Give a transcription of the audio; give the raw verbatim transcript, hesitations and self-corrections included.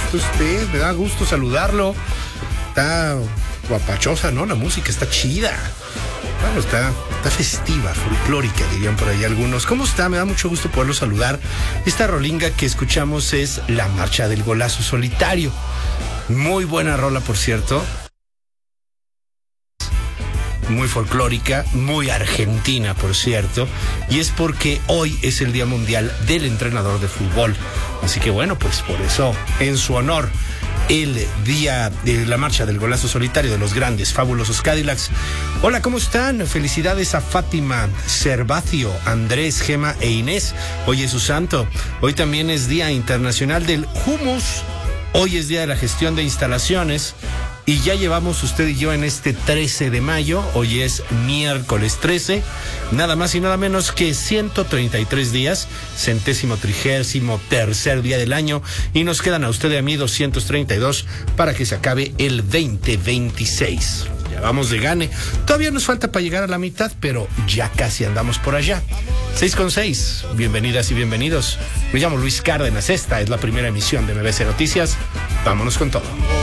está usted? Me da gusto saludarlo. Está guapachosa, ¿no? La música está chida. Bueno, está, está festiva, folclórica, dirían por ahí algunos. ¿Cómo está? Me da mucho gusto poderlo saludar. Esta rolinga que escuchamos es La Marcha del Golazo Solitario. Muy buena rola, por cierto. Muy folclórica, muy argentina, por cierto. Y es porque hoy es el Día Mundial del Entrenador de Fútbol. Así que bueno, pues por eso, en su honor, el día de la marcha del golazo solitario de los grandes, fabulosos Cadillacs. Hola, ¿cómo están? Felicidades a Fátima, Servacio, Andrés, Gema e Inés. Hoy es su santo. Hoy también es Día Internacional del Hummus. Hoy es Día de la Gestión de Instalaciones. Y ya llevamos usted y yo en este trece de mayo, hoy es miércoles trece, nada más y nada menos que ciento treinta y tres días, centésimo trigésimo tercer día del año, y nos quedan a usted y a mí doscientos treinta y dos para que se acabe el veinte veintiséis. Ya vamos de gane, todavía nos falta para llegar a la mitad, pero ya casi andamos por allá. seis con seis, bienvenidas y bienvenidos. Me llamo Luis Cárdenas, esta es la primera emisión de M B C Noticias. Vámonos con todo.